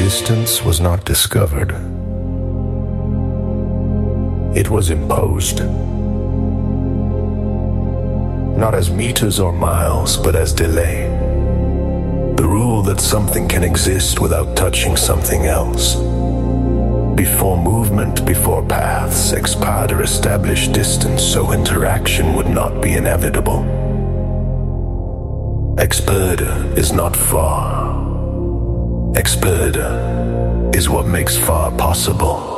distance was not discovered. It was imposed. Not as meters or miles, but as delay. The rule that something can exist without touching something else. Before movement, before paths expired or established distance, so interaction would not be inevitable. Experda is not far. Experda is what makes far possible.